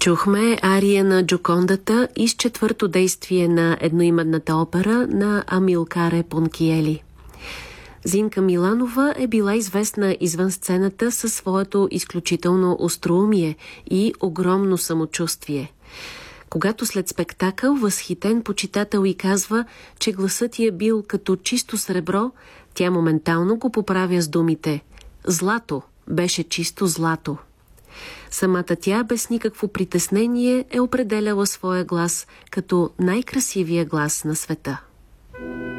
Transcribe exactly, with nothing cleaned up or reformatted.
Чухме ария на Джокондата из четвърто действие на едноименната опера на Амилкаре Пончиели. Зинка Миланова е била известна извън сцената със своето изключително остроумие и огромно самочувствие. Когато след спектакъл възхитен почитател й казва, че гласът й е бил като чисто сребро, тя моментално го поправя с думите: «Злато, беше чисто злато». Самата тя без никакво притеснение е определяла своя глас като най-красивия глас на света.